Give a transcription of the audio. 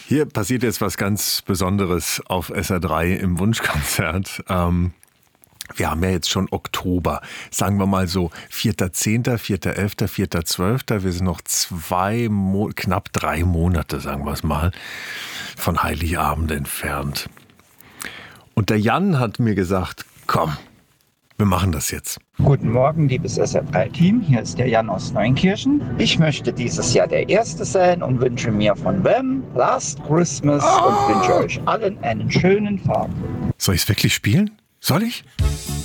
Hier passiert jetzt was ganz Besonderes auf SR3 im Wunschkonzert. Wir haben ja jetzt schon Oktober. Sagen wir mal so 4.10., 4.11., 4.12. Wir sind noch knapp 3 Monate, sagen wir es mal, von Heiligabend entfernt. Und der Jan hat mir gesagt, komm, wir machen das jetzt. Guten Morgen, liebes SR3-Team. Hier ist der Jan aus Neunkirchen. Ich möchte dieses Jahr der Erste sein und wünsche mir von Wham! Last Christmas und wünsche euch allen einen schönen Tag. Soll ich es wirklich spielen? Soll ich?